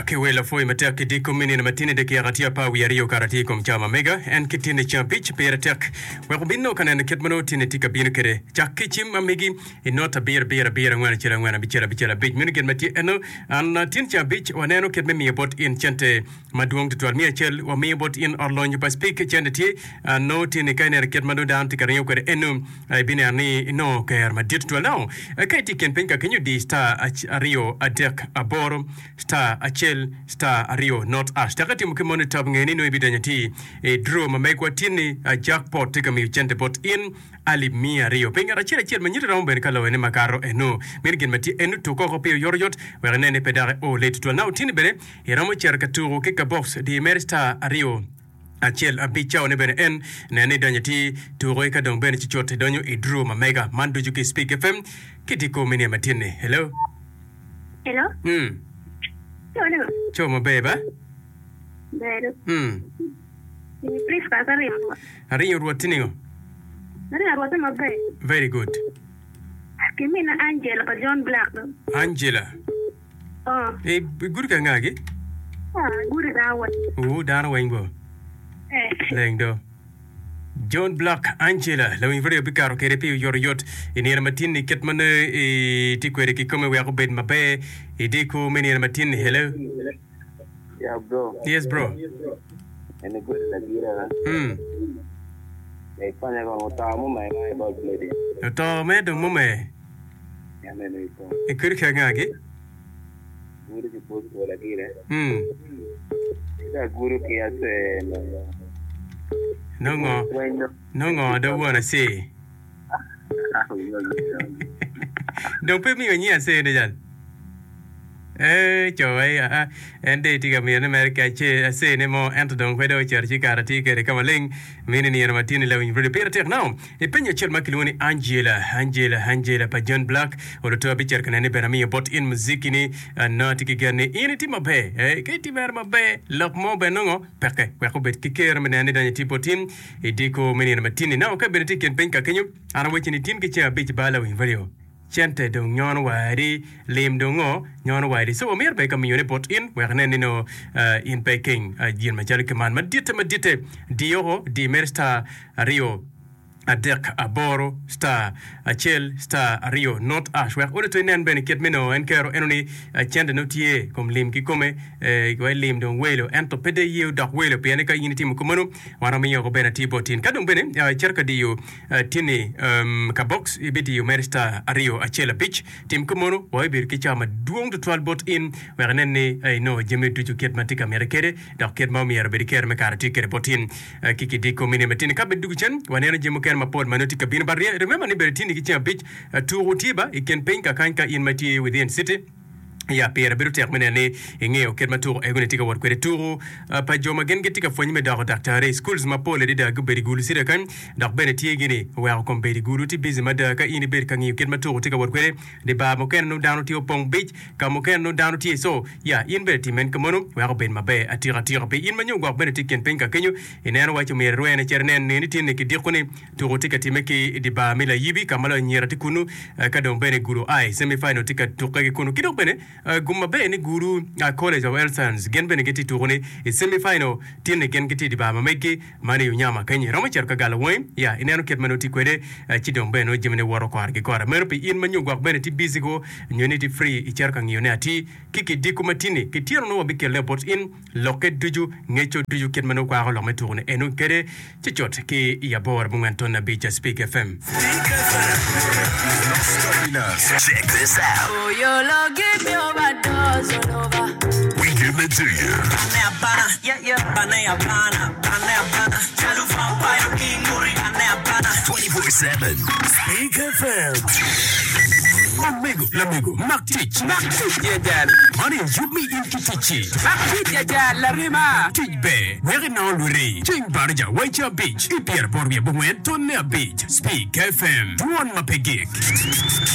Kiwela foi matek di kumini na matini de kiagatia pa wiario karati kom chama mega en kitini champich peratek wa kubino kana na kitmano tini tika bino kere chakichim amigi inota beer ngwana chira ngwana bichera big minigen mati eno an tin champich waneno kitme mi bot in chente maduong tutual mi chel wa mi bot in orlonyo pa speak chente ti no tini kainer kitmano down tika rinyo kere enu bine ani no kair madit tutual now kai tiken penka kenyu di star ario adek aboro star achel star ario not ash takati mkimono tab ngeni no ibidanyati draw mamekwa tini jackpot tika mi chente bot in ali mi ario penga rachel manyira romben kala wene makaro eno mirgin mati enu to koko pe yoryot wernene pedare o late to now tini bere iramo cherka turo kika box di merista ario achel abichao ne bene en nene danyati turo ka don bene chichote donyo draw mamega mando juki speak fm kitiko mini matine hello Choma beba. Beru. Please kasa ringo. Ringo ruotiningo. Ruotin mabe. Very good. Kimi na Angela pa John Black. Angela. Oh. Guru ka ngagi? Guru dawa. Dana wengo. Lengdo. John Black Angela la winvere bikaro kerepi yoryot inira matini ketmane tikwere ki kome we akobed mabe idiko menira matini hello. Yeah bro. Yes bro. And good la gira. E fanya ko ta mo mai about lady. To me do mo me. Ya me no iko. E kirka ngagi? Guru ki post ko la gira. Ida guru ki ase No, I don't want to say. Don't put me on here saying it. Joy, and they take me in America, say no more Antodon, Wedo, Churchica, take a camaling, meaning near Martini Loving repair now. A penny chill Maciloni, Angela, by John Black, or the Toby Cherkan and Benami, bought in Muzikini, and not again in Tim of Bay, Katie Verma Bay, Lock more Benongo, Peke, Wacobet Kicker, and a Tipotin, a deco, many in Martini, now Cabinet and Penka, can you? And waiting in Tim Kitchen, beach ballow in video. Chente dong nyon wadi lim dongo nyon wadi so mer be kam yone pot in we hanen no in Peking yin majal keman madite dio di mersta rio adek aboro star achel star rio not ash we ore to nen ben ket meno en kero enoni chende no tie kom lim ki come we lim don welo ento pede yu dak welo pe ne ka yiniti mu komono wana mi yogo ben tipotin kadum bene cherka dio tini ka box ibiti yu mersta rio achel pitch tim komono we bir ki chama duong to 12 bot in we nen ne no jeme du ket matika merekere dak ket ma mi yerbe ker me karati ker botin kiki di ko mini metin ka be du chen wana jemu ker mapod manoti kabin barrier remember ni beretini kicha beach to rotiba iken penka kanka in mati within city ya pera biru termine ne ngeo ket tour e gone tika wor kwere tour pa joma gen getika fonyi me dago daktare schools ma pole de da guberi gulu sira kan dak bene tie gine wa ko beri gulu ti bizi mada ka ini ber kan ket tour tika wor kwere de ba mo ken no dano ti opong beach ka mo ken no dano ti so ya in ber ti men kamono wa ko ben mabe atira pe in manyo go bene tiken penka kenyo ineno wa chume roene chernen ne ti ne ki dikone tour tika ti meki di ba mila yibi kamala nyera ti kunu ka don bene gulu ai semi final tika to ka kunu kido bene gumma be ni guru college of health science gen bene geti tourne e semi final tin gen geti di ba mameki mani nyama kenyi romo cherka galwen ya ineno ket manoti kwede chidom beno jimene woro ko arge ko ara merpe in manyu gwa bene ti busy go nyoniti free i cherka ngiyone ati kiki diku matini kitiro no bike lepot in loket duju ngecho duju ket mano kwa lo tourne eno kede chichot ki ya bor bunganton na beach speak fm. Check this out. Oh, you'll give me overdose all over. We give it to you. 24/7. Speak FM. Lamigo, Maktich, Yadal. Money, you me in Kitichi. Maktich, Yadal, Larima. Tijbe, where now, Luri. Ching Barja, White Beach. Ipier Borbia Buen, Tonia Beach. Speak FM. 2 on Mapegik.